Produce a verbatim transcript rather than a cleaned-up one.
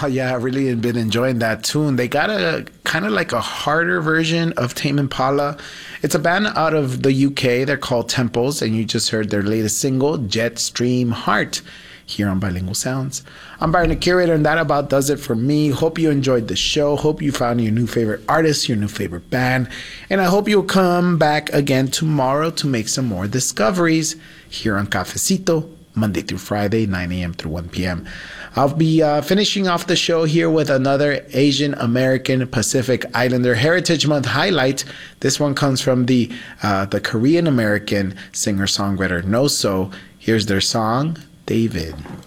Oh, yeah, I really have been enjoying that tune. They got a kind of like a harder version of Tame Impala. It's a band out of the U K. They're called Temples, and you just heard their latest single, Jetstream Heart, here on Bilingual Sounds. I'm Byron the Curator, and that about does it for me. Hope you enjoyed the show. Hope you found your new favorite artist, your new favorite band, and I hope you'll come back again tomorrow to make some more discoveries here on Cafecito, Monday through Friday, nine a.m. through one p.m. I'll be uh, finishing off the show here with another Asian American Pacific Islander Heritage Month highlight. This one comes from the uh, the Korean American singer-songwriter Noso. Here's their song, David.